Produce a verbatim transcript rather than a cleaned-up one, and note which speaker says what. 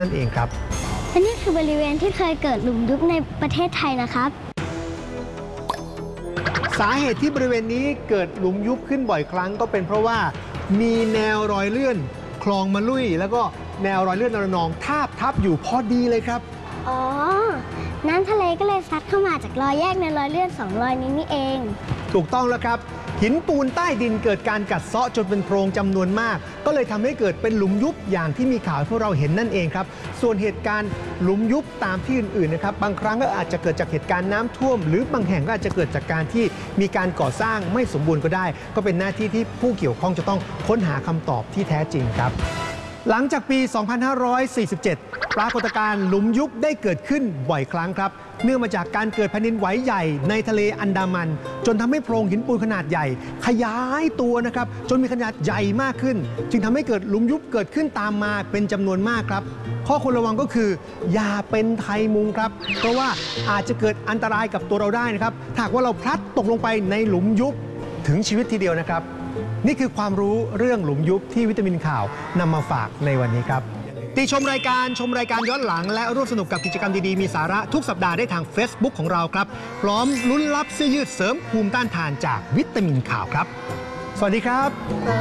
Speaker 1: นั่นเองครับ
Speaker 2: และนี่คือบริเวณที่เคยเกิดหลุมยุบในประเทศไทยนะครับ
Speaker 1: สาเหตุที่บริเวณนี้เกิดหลุมยุบขึ้นบ่อยครั้งก็เป็นเพราะว่ามีแนวรอยเลื่อนคลองมะลุยแล้วก็แนวรอยเลื่อนนรนองทาบทับอยู่พอดีเลยครับ
Speaker 2: อ๋อน้ำทะเลก็เลยซัดเข้ามาจากรอยแยกในรอยเลื่อนสองรอยนี้นี่เอง
Speaker 1: ถูกต้องแล้วครับหินปูนใต้ดินเกิดการกัดเซาะจนเป็นโพรงจำนวนมากก็เลยทำให้เกิดเป็นหลุมยุบอย่างที่มีข่าวพวกเราเห็นนั่นเองครับส่วนเหตุการณ์หลุมยุบตามที่อื่นๆนะครับบางครั้งก็อาจจะเกิดจากเหตุการณ์น้ำท่วมหรือบางแห่งก็อาจจะเกิดจากการที่มีการก่อสร้างไม่สมบูรณ์ก็ได้ก็เป็นหน้าที่ที่ผู้เกี่ยวข้องจะต้องค้นหาคำตอบที่แท้จริงครับหลังจากปี สองพันห้าร้อยสี่สิบเจ็ด ปรากฏการณ์หลุมยุบได้เกิดขึ้นบ่อยครั้งครับเนื่องมาจากการเกิดแผ่นดินไหวใหญ่ในทะเลอันดามันจนทำให้โพรงหินปูนขนาดใหญ่ขยายตัวนะครับจนมีขนาดใหญ่มากขึ้นจึงทำให้เกิดหลุมยุบเกิดขึ้นตามมาเป็นจำนวนมากครับข้อควรระวังก็คืออย่าเป็นไทยมุงครับเพราะว่าอาจจะเกิดอันตรายกับตัวเราได้นะครับถ้าว่าเราพลัดตกลงไปในหลุมยุบถึงชีวิตทีเดียวนะครับนี่คือความรู้เรื่องหลุมยุบที่วิตามินข่าวนำมาฝากในวันนี้ครับติชมรายการชมรายการย้อนหลังและร่วมสนุกกับกิจกรรมดีๆมีสาระทุกสัปดาห์ได้ทาง Facebook ของเราครับพร้อมลุ้นรับเสื้อยืดเสริมภูมิต้านทานจากวิตามินข่าวครับสวัสดีครับ